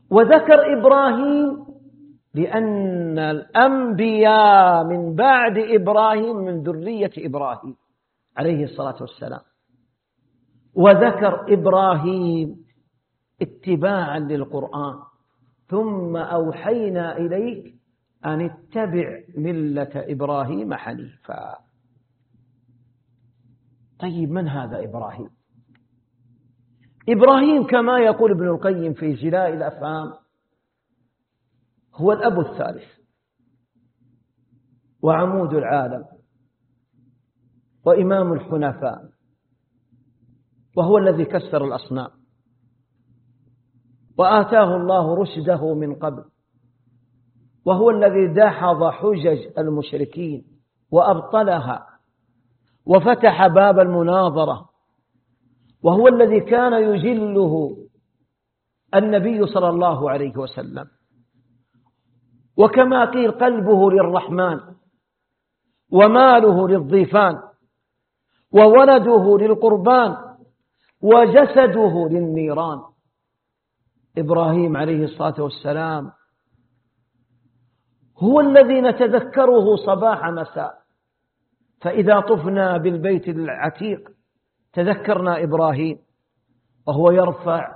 وذكر إبراهيم لأن الأنبياء من بعد إبراهيم من ذرية إبراهيم عليه الصلاة والسلام. وذكر إبراهيم اتباعا للقرآن، ثم أوحينا إليك أن اتبع ملة إبراهيم حنيفا. طيب، من هذا إبراهيم؟ إبراهيم كما يقول ابن القيم في جلاء الأفهام هو الأب الثالث وعمود العالم وإمام الحنفاء، وهو الذي كسر الأصنام وآتاه الله رشده من قبل، وهو الذي دحض حجج المشركين وأبطلها وفتح باب المناظرة، وهو الذي كان يجله النبي صلى الله عليه وسلم. وكما قيل قلبه للرحمن وماله للضيفان وولده للقربان وجسده للنيران. إبراهيم عليه الصلاة والسلام هو الذي نتذكره صباح مساء، فإذا طفنا بالبيت العتيق تذكرنا إبراهيم وهو يرفع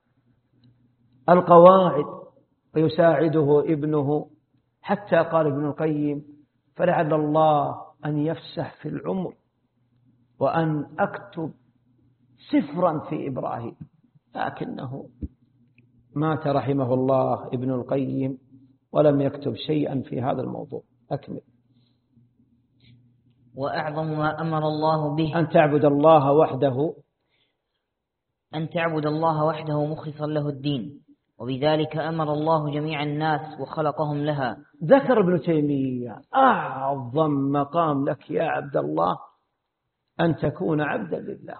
القواعد ويساعده ابنه، حتى قال ابن القيم: فلعل الله أن يفسح في العمر وأن أكتب سفرا في إبراهيم. لكنه مات رحمه الله ابن القيم ولم يكتب شيئا في هذا الموضوع. أكمل. وأعظم ما أمر الله به أن تعبد الله وحده مخلصا له الدين، وبذلك أمر الله جميع الناس وخلقهم لها. ذكر ابن تيمية: أعظم مقام لك يا عبد الله أن تكون عبدا لله.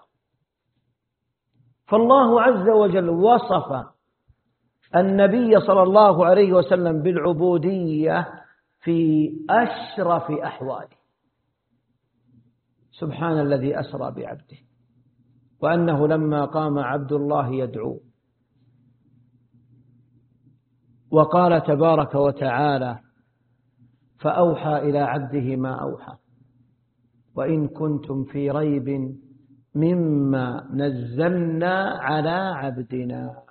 فالله عز وجل وصف النبي صلى الله عليه وسلم بالعبودية في أشرف أحواله. سبحان الذي أسرى بعبده، وأنه لما قام عبد الله يدعو، وقال تبارك وتعالى: فأوحى إلى عبده ما أوحى وإن كنتم في ريب مما نزلنا على عبدنا.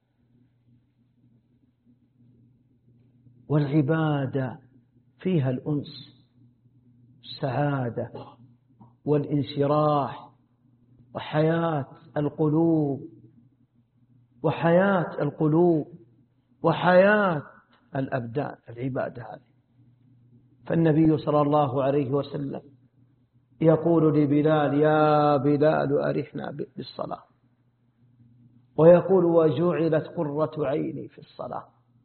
والعبادة فيها الأنس، السعادة والانشراح وحياة القلوب وحياة الأبدان، العبادة هذه. فالنبي صلى الله عليه وسلم يقول لبلال: يا بلال أرحنا بالصلاة، ويقول: وجعلت قرة عيني في الصلاة.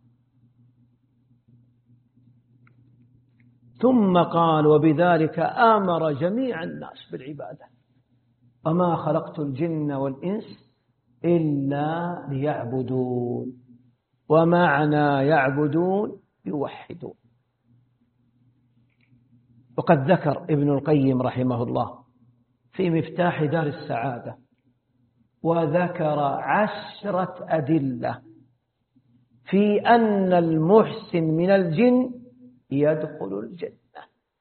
ثم قال: وبذلك آمر جميع الناس بالعبادة، وما خلقت الجن والإنس إلا ليعبدون. ومعنى يعبدون يوحدون. وقد ذكر ابن القيم رحمه الله في مفتاح دار السعادة، وذكر 10 أدلة في أن المحسن من الجن يدخل الجنة،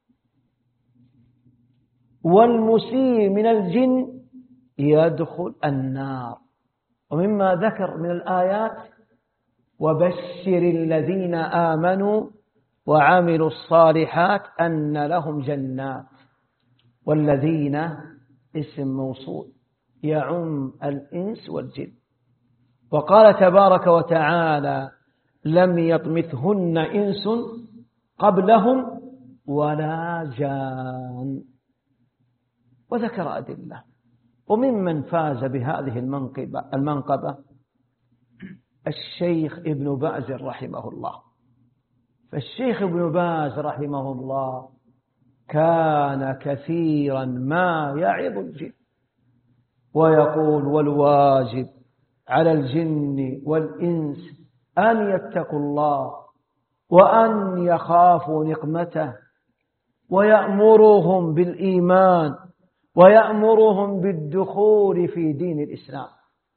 والمسيء من الجن يدخل النار. ومما ذكر من الآيات: وبشر الذين آمنوا وعملوا الصالحات أن لهم جنات. والذين اسم موصول يعم الإنس والجن. وقال تبارك وتعالى: لم يطمثهن إنس قبلهم ولا جان. وذكر أدلة. وممن فاز بهذه المنقبة الشيخ ابن باز رحمه الله. فالشيخ ابن باز رحمه الله كان كثيرا ما يعظ الجن ويقول: والواجب على الجن والإنس أن يتقوا الله وأن يخافوا نقمته، ويأمرهم بالإيمان ويأمرهم بالدخول في دين الإسلام.